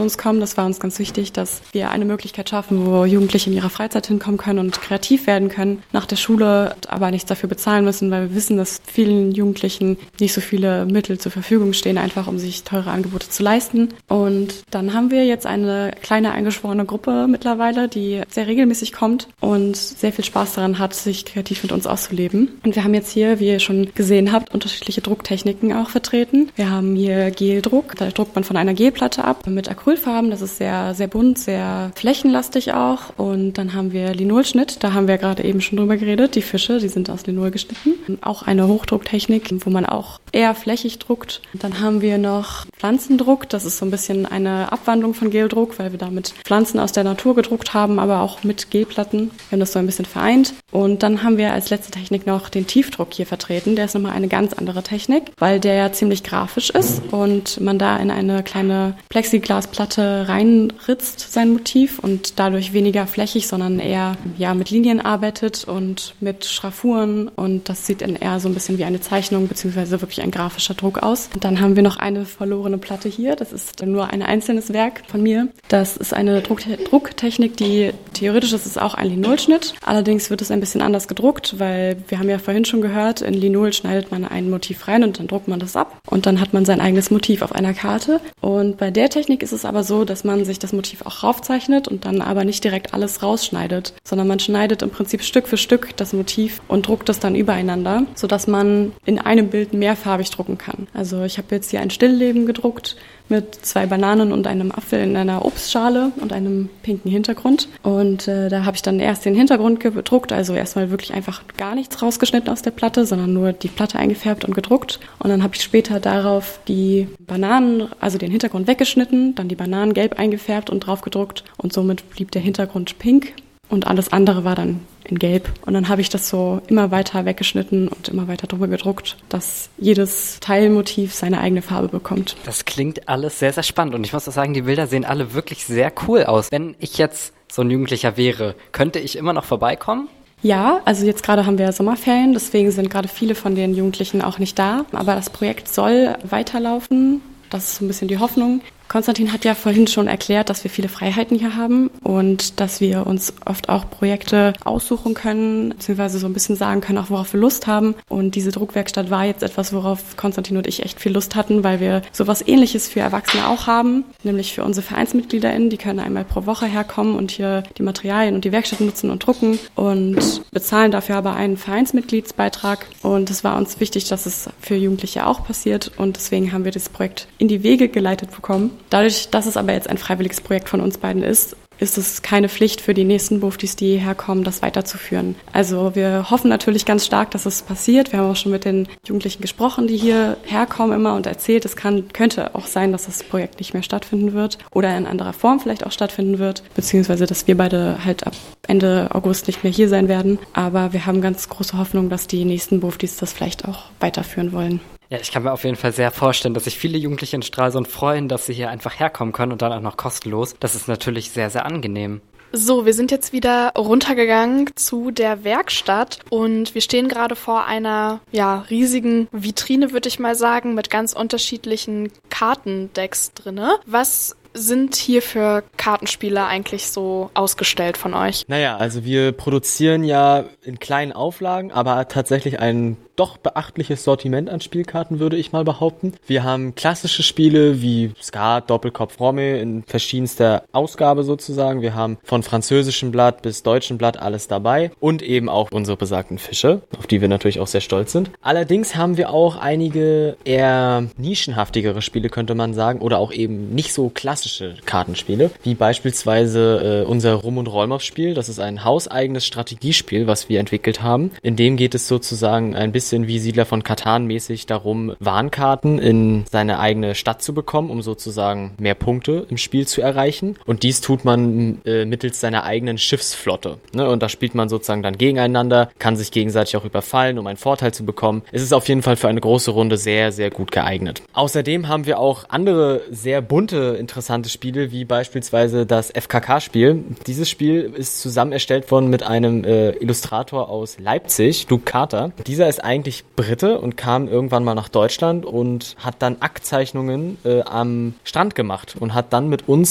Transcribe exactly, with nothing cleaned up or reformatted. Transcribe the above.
uns kommen. Das war uns ganz wichtig, dass wir eine Möglichkeit schaffen, wo Jugendliche in ihrer Freizeit hinkommen können und kreativ werden können nach der Schule, aber nichts dafür bezahlen müssen, weil wir wissen, dass vielen Jugendlichen nicht so viele Mittel zur Verfügung stehen, einfach um sich teure Angebote zu leisten. Und dann haben wir jetzt eine kleine eingeschworene Gruppe mittlerweile, die sehr regelmäßig kommt und sehr viel Spaß daran hat, sich kreativ mit uns auszuleben. Und wir haben jetzt hier, wie ihr schon gesehen habt, unterschiedliche Drucktechniken auch vertreten. Wir haben hier Geldruck, da druckt man von einer Gelplatte ab mit Acrylfarben. Das ist sehr, sehr bunt, sehr flächenlastig auch. Und dann haben wir Linolschnitt, da haben wir gerade eben schon drüber geredet. Die Fische, die sind aus Linol geschnitten. Auch eine Hochdrucktechnik, wo man auch eher flächig druckt. Dann haben wir noch Pflanzendruck, das ist so ein bisschen eine Abwandlung von Geldruck, weil wir damit Pflanzen aus der Natur gedruckt haben, aber auch mit Gelplatten. Wir haben das so ein bisschen vereint. Und dann haben wir als letzte Technik noch den Tiefdruck hier vertreten. Der ist nochmal eine ganz andere Technik, weil der ja ziemlich grafisch ist und man da in eine kleine Plexiglasplatte reinritzt, sein Motiv, und dadurch weniger flächig, sondern eher ja mit Linien arbeitet und mit Schraffuren, und das sieht dann eher so ein bisschen wie eine Zeichnung beziehungsweise wirklich ein grafischer Druck aus. Und dann haben wir noch eine verlorene Platte hier. Das ist nur ein einzelnes Werk von mir. Das ist eine Druck- Drucktechnik, die theoretisch ist es auch ein Linolschnitt. Allerdings wird es ein bisschen anders gedruckt, weil wir haben ja vorhin schon gehört, in Linol schneidet man ein Motiv rein und dann druckt man das ab und dann hat man sein eigenes Motiv auf einer Karte. Und bei der Technik ist es aber so, dass man sich das Motiv auch raufzeichnet und dann aber nicht direkt alles rausschneidet, sondern man schneidet im Prinzip Stück für Stück das Motiv und druckt es dann übereinander, sodass man in einem Bild mehrfarbig drucken kann. Also ich habe jetzt hier ein Stillleben gedruckt mit zwei Bananen und einem Apfel in einer Obstschale und einem pinken Hintergrund. Und äh, da habe ich dann erst den Hintergrund gedruckt, also erstmal wirklich einfach gar nichts rausgeschnitten aus der Platte, sondern nur die Platte eingefärbt und gedruckt. Und dann habe ich später darauf die Bananen, also den Hintergrund weggeschnitten, dann die Bananen gelb eingefärbt und drauf gedruckt. Und somit blieb der Hintergrund pink und alles andere war dann in gelb. Und dann habe ich das so immer weiter weggeschnitten und immer weiter drüber gedruckt, dass jedes Teilmotiv seine eigene Farbe bekommt. Das klingt alles sehr, sehr spannend. Und ich muss auch sagen, die Bilder sehen alle wirklich sehr cool aus. Wenn ich jetzt so ein Jugendlicher wäre, könnte ich immer noch vorbeikommen? Ja, also jetzt gerade haben wir Sommerferien, deswegen sind gerade viele von den Jugendlichen auch nicht da. Aber das Projekt soll weiterlaufen. Das ist so ein bisschen die Hoffnung. Konstantin hat ja vorhin schon erklärt, dass wir viele Freiheiten hier haben und dass wir uns oft auch Projekte aussuchen können, beziehungsweise so ein bisschen sagen können, auch worauf wir Lust haben. Und diese Druckwerkstatt war jetzt etwas, worauf Konstantin und ich echt viel Lust hatten, weil wir sowas Ähnliches für Erwachsene auch haben, nämlich für unsere VereinsmitgliederInnen. Die können einmal pro Woche herkommen und hier die Materialien und die Werkstatt nutzen und drucken und bezahlen dafür aber einen Vereinsmitgliedsbeitrag. Und es war uns wichtig, dass es für Jugendliche auch passiert, und deswegen haben wir das Projekt in die Wege geleitet bekommen. Dadurch, dass es aber jetzt ein freiwilliges Projekt von uns beiden ist, ist es keine Pflicht für die nächsten Buftis, die hierher kommen, das weiterzuführen. Also wir hoffen natürlich ganz stark, dass es passiert. Wir haben auch schon mit den Jugendlichen gesprochen, die hierher kommen immer, und erzählt, es kann, könnte auch sein, dass das Projekt nicht mehr stattfinden wird oder in anderer Form vielleicht auch stattfinden wird, beziehungsweise dass wir beide halt ab Ende August nicht mehr hier sein werden. Aber wir haben ganz große Hoffnung, dass die nächsten Buftis das vielleicht auch weiterführen wollen. Ja, ich kann mir auf jeden Fall sehr vorstellen, dass sich viele Jugendliche in Stralsund freuen, dass sie hier einfach herkommen können und dann auch noch kostenlos. Das ist natürlich sehr, sehr angenehm. So, wir sind jetzt wieder runtergegangen zu der Werkstatt und wir stehen gerade vor einer ja riesigen Vitrine, würde ich mal sagen, mit ganz unterschiedlichen Kartendecks drinne. Was sind hier für Kartenspiele eigentlich so ausgestellt von euch? Naja, also wir produzieren ja in kleinen Auflagen, aber tatsächlich ein doch beachtliches Sortiment an Spielkarten, würde ich mal behaupten. Wir haben klassische Spiele wie Skat, Doppelkopf, Romme in verschiedenster Ausgabe sozusagen. Wir haben von französischem Blatt bis deutschem Blatt alles dabei und eben auch unsere besagten Fische, auf die wir natürlich auch sehr stolz sind. Allerdings haben wir auch einige eher nischenhaftigere Spiele, könnte man sagen, oder auch eben nicht so klassische Kartenspiele, wie beispielsweise äh, unser Rum- und Rollmops-Spiel. Das ist ein hauseigenes Strategiespiel, was wir entwickelt haben. In dem geht es sozusagen ein bisschen wie Siedler von Catan mäßig darum, Warnkarten in seine eigene Stadt zu bekommen, um sozusagen mehr Punkte im Spiel zu erreichen. Und dies tut man äh, mittels seiner eigenen Schiffsflotte. Ne? Und da spielt man sozusagen dann gegeneinander, kann sich gegenseitig auch überfallen, um einen Vorteil zu bekommen. Es ist auf jeden Fall für eine große Runde sehr, sehr gut geeignet. Außerdem haben wir auch andere sehr bunte, interessante Spiele, wie beispielsweise das F K K-Spiel. Dieses Spiel ist zusammen erstellt worden mit einem äh, Illustrator aus Leipzig, Luke Carter. Dieser ist eigentlich Brite und kam irgendwann mal nach Deutschland und hat dann Aktzeichnungen äh, am Strand gemacht und hat dann mit uns